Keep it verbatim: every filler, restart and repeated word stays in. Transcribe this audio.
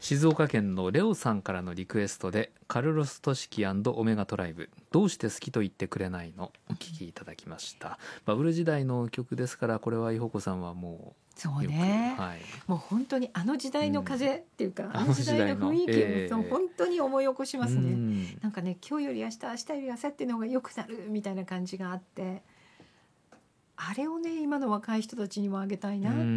静岡県のレオさんからのリクエストでカルロス・トシキ&オメガトライブどうして好きと言ってくれないのお聞きいただきました。バブル時代の曲ですから、これは伊保子さんはもそううよく、 ね、 はい、 もう本当にあの時代の風っていうか、 うんあの時代の雰囲気を、 ええそう本当に思い起こしますね、 うん、 なんかね、今日より明日、明日より明後日の方が良くなるみたいな感じがあって、あれをね今の若い人たちにもあげたいなって